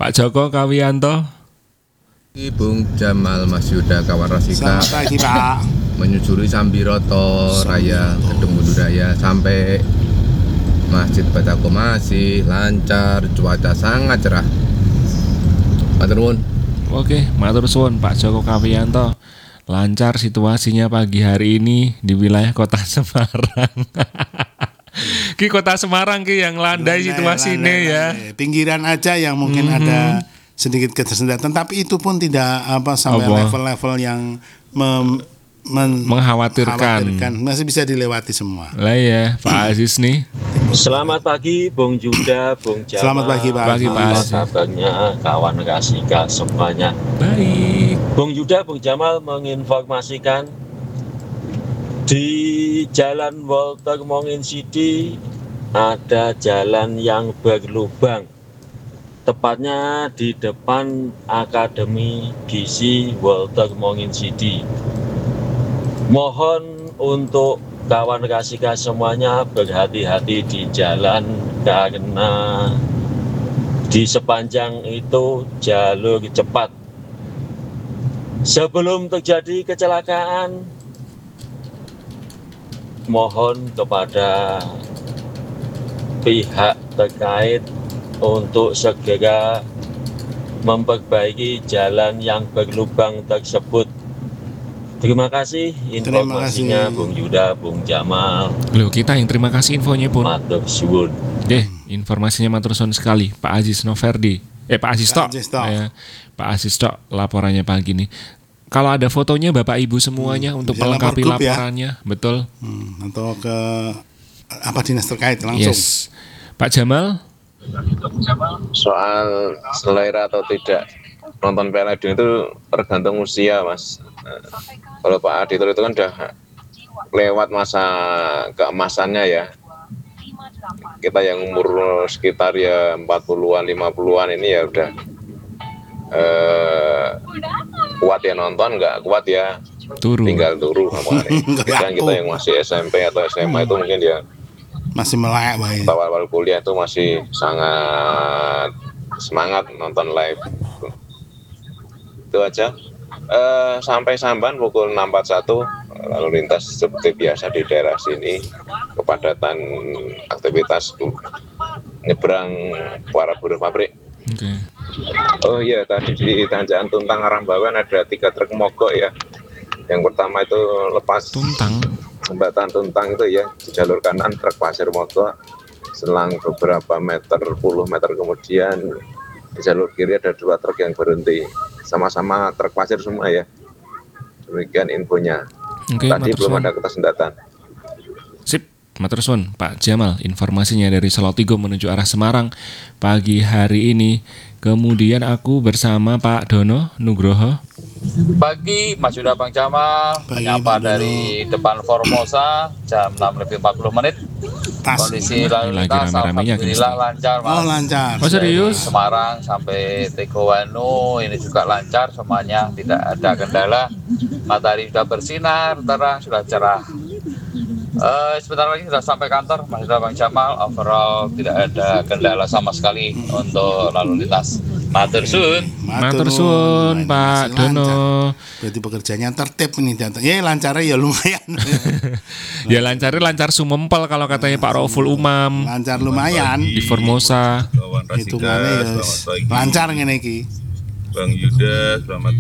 Pak Joko Kawiyanto. Bung Jamal, Mas Yuda, kawan Rasika. Selamat pagi Pak. Menyusuri Sambiroto Raya, Gedung Bundu Raya sampai Masjid Batako masih lancar, cuaca sangat cerah. Matur nuwun. Oke, matur suwun Pak Joko Kawiyanto. Lancar situasinya pagi hari ini di wilayah Kota Semarang. Ki Kota Semarang ki yang landai situasinya ya. Pinggiran aja yang mungkin ada sedikit ketersendatan, tapi itu pun tidak sampai level-level yang mengkhawatirkan. Masih bisa dilewati semua. Lah ya, Pak Aziz nih. Selamat pagi Bung Yuda, Bung Jamal. Selamat pagi Pak. Pagi Pak Aziz. Kabarnya kawan Rasika semuanya. Baik. Bung Yuda, Bung Jamal menginformasikan di Jalan Walter Mongin Sidi ada jalan yang berlubang. Tepatnya di depan Akademi Gizi Walter Mongin Sidi. Mohon untuk kawan Rasika semuanya berhati-hati di jalan karena di sepanjang itu jalur cepat. Sebelum terjadi kecelakaan, mohon kepada pihak terkait untuk segera memperbaiki jalan yang berlubang tersebut. Terima kasih informasinya Bung Yuda, Bung Jamal. Loh, kita yang terima kasih infonya pun. Matur suwun. Informasinya matur suwun sekali Pak Aziz Noverdi. Pak Aziz Tok. Pak Aziz Tok laporannya pagi ini. Kalau ada fotonya Bapak Ibu semuanya untuk melengkapi laporannya, betul. Atau ke dinas terkait langsung. Yes. Pak Jamal? Soal selera atau tidak nonton Piala Dunia itu tergantung usia, Mas. Kalau Pak Adito itu kan udah lewat masa keemasannya ya. Kita yang umur sekitar ya 40-an, 50-an ini ya udah kuat ya nonton, nggak kuat ya tinggal turu sama kita yang masih SMP atau SMA itu mungkin ya masih melek baik. Awal-awal kuliah itu masih sangat semangat nonton live. Itu aja. Sampai Samban pukul 6.41 lalu lintas seperti biasa di daerah sini, kepadatan aktivitas nyebrang para buruh pabrik. Okay. Oh iya, tadi di Tanjakan Tuntang Arambawan ada 3 truk mogok ya. Yang pertama itu lepas jembatan Tuntang itu ya, di jalur kanan truk pasir mogok. Selang beberapa meter, puluh meter kemudian di jalur kiri ada 2 truk yang berhenti. Sama-sama truk pasir semua ya. Demikian infonya. Tadi belum ada ketersendatan. Sip, matur suwun Pak Jamal. Informasinya dari Solotigo menuju arah Semarang pagi hari ini. Kemudian aku bersama Pak Dono Nugroho. Pagi Mas Yuda, Bang Jamal, menyapa dari depan Formosa jam 6:40. Kondisi lalu lintas alhamdulillah lancar, Mas. Lancar. Serius? Semarang sampai Tegowanu ini juga lancar, semuanya tidak ada kendala. Matahari sudah bersinar, terang, sudah cerah. Sebentar lagi sudah sampai kantor, Mas Yuda, Bang Jamal. Overall tidak ada kendala sama sekali untuk lalu lintas. Matur suwun. Matur suwun Pak Dono. Berarti pekerjaannya tertib ini datang. Ya lancarnya ya lumayan. Ya lancar sumempel kalau katanya Pak Rauful Umam. Lancar lumayan di Formosa. Hitungannya ya lancar ngene iki. Bang Yuda, selamat